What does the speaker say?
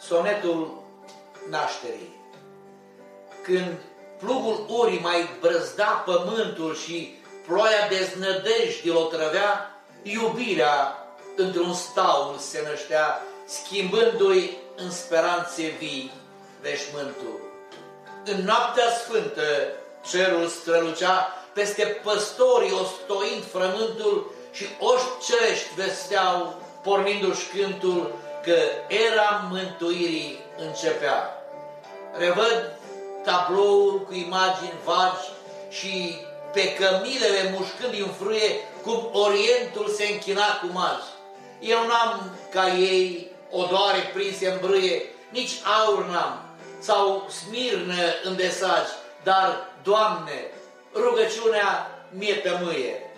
sonetul nașterii. Când plugul urii mai brăzda pământul și ploaia deznădejdii o trăvea, iubirea într-un staul se năștea, schimbându-i în speranțe vii veșmântul. În noaptea sfântă cerul strălucea, peste păstorii ostoind frământul și oști cerești vesteau, pornindu-și cântul, că era mântuirii începea. Revăd tabloul cu imagini vagi și pe cămilele mușcând în frâie, cum Orientul se închina cu magi. Eu n-am ca ei odoare prinse în brâie, nici aur n-am, sau smirnă în desagi, dar, Doamne, rugăciunea mie tămâie.